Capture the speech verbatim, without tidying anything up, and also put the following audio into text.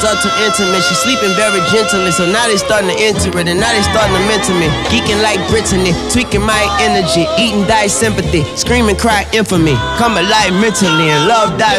are too intimate. She sleeping very gently, so now they starting to enter it, and now they starting to mentor me. Geeking like Brittany, tweaking my energy, eating die sympathy, screaming cry infamy, come alive mentally, and love die.